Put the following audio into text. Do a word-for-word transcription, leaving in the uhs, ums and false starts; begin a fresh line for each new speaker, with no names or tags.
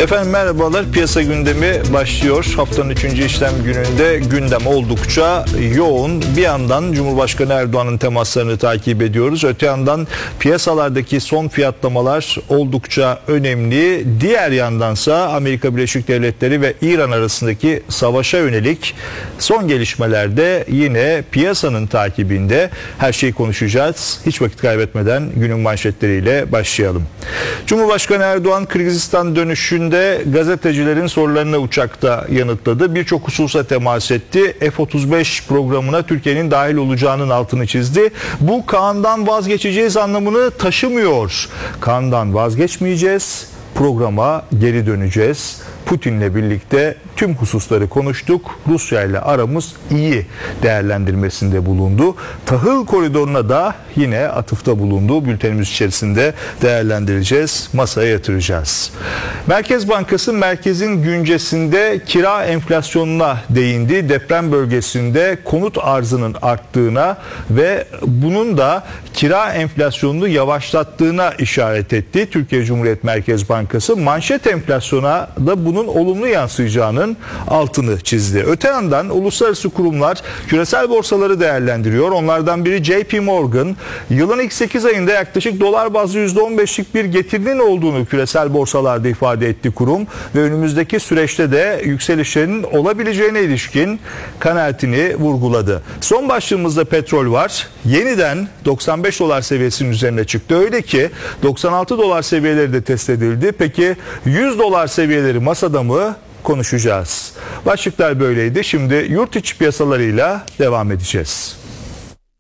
Efendim merhabalar, piyasa gündemi başlıyor. Haftanın üçüncü işlem gününde gündem oldukça yoğun. Bir yandan Cumhurbaşkanı Erdoğan'ın temaslarını takip ediyoruz. Öte yandan piyasalardaki son fiyatlamalar oldukça önemli. Diğer yandansa Amerika Birleşik Devletleri ve İran arasındaki savaşa yönelik son gelişmelerde yine piyasanın takibinde. Her şeyi konuşacağız. Hiç vakit kaybetmeden günün manşetleriyle başlayalım. Cumhurbaşkanı Erdoğan Kırgızistan dönüşünde gazetecilerin sorularını uçakta yanıtladı. Birçok hususa temas etti. F otuz beş programına Türkiye'nin dahil olacağının altını çizdi. Bu Kaan'dan vazgeçeceğiz anlamını taşımıyor. Kaan'dan vazgeçmeyeceğiz. Programa geri döneceğiz. Putin'le birlikte tüm hususları konuştuk. Rusya ile aramız iyi değerlendirmesinde bulundu. Tahıl koridoruna da yine atıfta bulundu. Bültenimiz içerisinde değerlendireceğiz. Masaya yatıracağız. Merkez Bankası merkezin güncesinde kira enflasyonuna değindi. Deprem bölgesinde konut arzının arttığına ve bunun da kira enflasyonunu yavaşlattığına işaret etti. Türkiye Cumhuriyet Merkez Bankası manşet enflasyona da bunun olumlu yansıyacağının altını çizdi. Öte yandan uluslararası kurumlar küresel borsaları değerlendiriyor. Onlardan biri J P Morgan, yılın ilk sekiz ayında yaklaşık dolar bazlı yüzde on beşlik bir getirinin olduğunu küresel borsalarda ifade etti kurum ve önümüzdeki süreçte de yükselişlerin olabileceğine ilişkin kanaatini vurguladı. Son başlığımızda petrol var. Yeniden doksan beş dolar seviyesinin üzerine çıktı. Öyle ki doksan altı dolar seviyeleri de test edildi. Peki yüz dolar seviyeleri masada mı? Konuşacağız. Başlıklar böyleydi. Şimdi yurt içi piyasalarıyla devam edeceğiz.